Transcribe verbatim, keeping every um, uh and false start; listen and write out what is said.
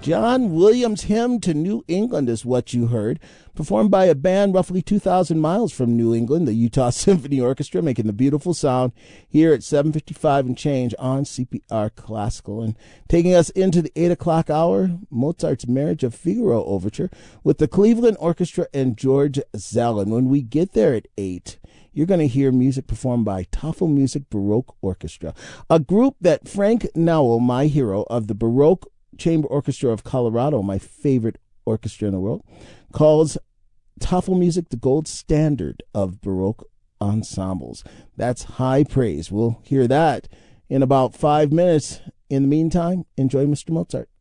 John Williams' Hymn to New England is what you heard, performed by a band roughly two thousand miles from New England, the Utah Symphony Orchestra, making the beautiful sound here at seven fifty-five and change on C P R Classical. And taking us into the eight o'clock hour, Mozart's Marriage of Figaro Overture with the Cleveland Orchestra and George Zellin. When we get there at eight, you're going to hear music performed by Toffel Music Baroque Orchestra, a group that Frank Nowell, my hero of the Baroque Chamber Orchestra of Colorado, my favorite orchestra in the world, calls Toffel Music the gold standard of Baroque ensembles. That's high praise. We'll hear that in about five minutes. In the meantime, enjoy Mister Mozart.